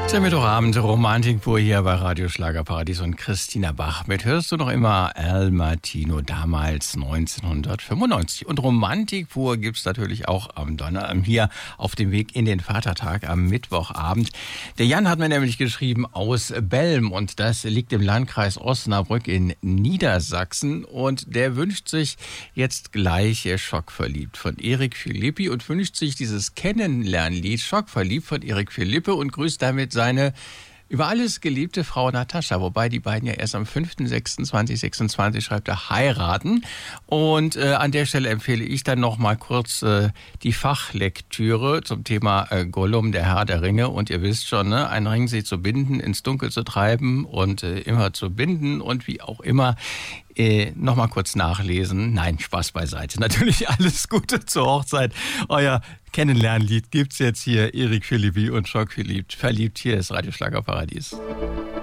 Der Mittwochabend Romantik pur hier bei Radio Schlagerparadies und Christina Bach. Mit hörst du noch immer Al Martino, damals 1995. Und Romantik pur gibt's natürlich auch am Donnerstag hier auf dem Weg in den Vatertag am Mittwochabend. Der Jan hat mir nämlich geschrieben aus Belm und das liegt im Landkreis Osnabrück in Niedersachsen. Und der wünscht sich jetzt gleich Schockverliebt von Erik Philippi und wünscht sich dieses Kennenlernlied Schockverliebt von Erik Philippi und grüßt damit seine über alles geliebte Frau Natascha, wobei die beiden ja erst am 5.6.2026, schreibt er, heiraten. Und an der Stelle empfehle ich dann noch mal kurz die Fachlektüre zum Thema Gollum, der Herr der Ringe. Und ihr wisst schon, ne, ein Ring sie zu binden, ins Dunkel zu treiben und immer zu binden und wie auch immer. Noch mal kurz nachlesen. Nein, Spaß beiseite. Natürlich alles Gute zur Hochzeit. Euer Kennenlernlied gibt's jetzt hier. Erik Philippi und Schockverliebt. Verliebt, hier ist Radio Schlagerparadies.